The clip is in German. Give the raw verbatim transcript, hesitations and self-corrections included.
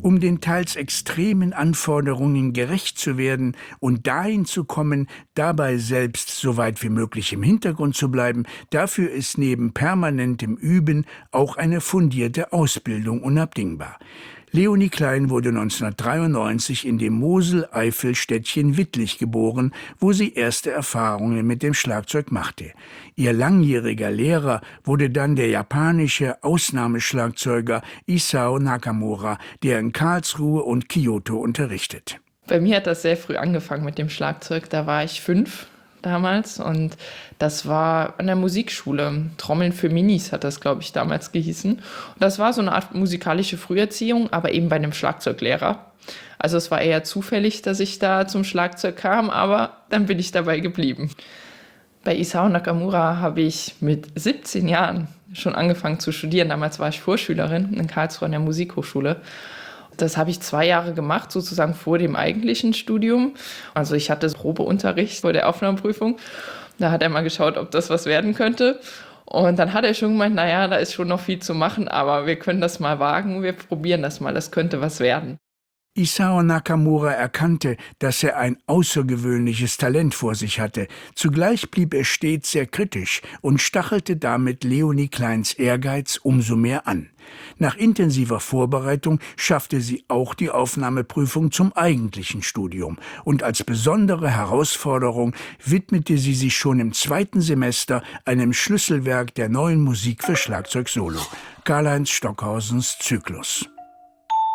Um den teils extremen Anforderungen gerecht zu werden und dahin zu kommen, dabei selbst so weit wie möglich im Hintergrund zu bleiben, dafür ist neben permanentem Üben auch eine fundierte Ausbildung unabdingbar. Leonie Klein wurde neunzehnhundertdreiundneunzig in dem Mosel-Eifel-Städtchen Wittlich geboren, wo sie erste Erfahrungen mit dem Schlagzeug machte. Ihr langjähriger Lehrer wurde dann der japanische Ausnahmeschlagzeuger Isao Nakamura, der in Karlsruhe und Kyoto unterrichtet. Bei mir hat das sehr früh angefangen mit dem Schlagzeug. Da war ich fünf damals und das war an der Musikschule. Trommeln für Minis hat das, glaube ich, damals gehießen. Und das war so eine Art musikalische Früherziehung, aber eben bei einem Schlagzeuglehrer. Also es war eher zufällig, dass ich da zum Schlagzeug kam, aber dann bin ich dabei geblieben. Bei Isao Nakamura habe ich mit siebzehn Jahren schon angefangen zu studieren. Damals war ich Vorschülerin in Karlsruhe an der Musikhochschule. Das habe ich zwei Jahre gemacht, sozusagen vor dem eigentlichen Studium. Also ich hatte Probeunterricht vor der Aufnahmeprüfung. Da hat er mal geschaut, ob das was werden könnte. Und dann hat er schon gemeint, naja, da ist schon noch viel zu machen, aber wir können das mal wagen, wir probieren das mal, das könnte was werden. Isao Nakamura erkannte, dass er ein außergewöhnliches Talent vor sich hatte. Zugleich blieb er stets sehr kritisch und stachelte damit Leonie Kleins Ehrgeiz umso mehr an. Nach intensiver Vorbereitung schaffte sie auch die Aufnahmeprüfung zum eigentlichen Studium. Und als besondere Herausforderung widmete sie sich schon im zweiten Semester einem Schlüsselwerk der neuen Musik für Schlagzeug Solo, Karlheinz Stockhausens Zyklus.